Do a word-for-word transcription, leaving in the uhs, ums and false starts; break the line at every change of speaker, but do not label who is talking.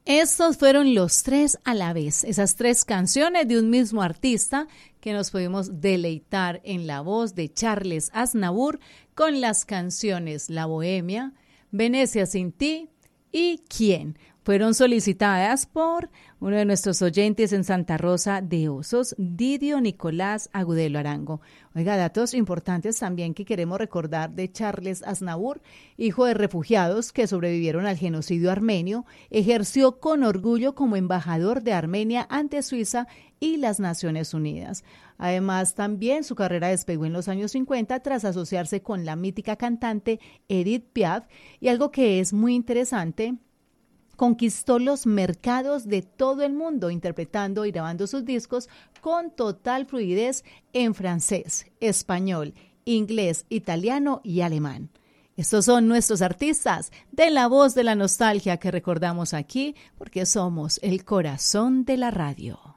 Estos fueron los tres a la vez, esas tres canciones de un mismo artista que nos pudimos deleitar en la voz de Charles Aznavour con las canciones La Bohemia, Venecia sin ti y ¿Quién? Fueron solicitadas por uno de nuestros oyentes en Santa Rosa de Osos, Didio Nicolás Agudelo Arango. Oiga, datos importantes también que queremos recordar de Charles Aznavour, hijo de refugiados que sobrevivieron al genocidio armenio, ejerció con orgullo como embajador de Armenia ante Suiza y las Naciones Unidas. Además, también su carrera despegó en los años cincuenta tras asociarse con la mítica cantante Edith Piaf, y algo que es muy interesante, conquistó los mercados de todo el mundo, interpretando y grabando sus discos con total fluidez en francés, español, inglés, italiano y alemán. Estos son nuestros artistas de La Voz de la Nostalgia que recordamos aquí porque somos el corazón de la radio.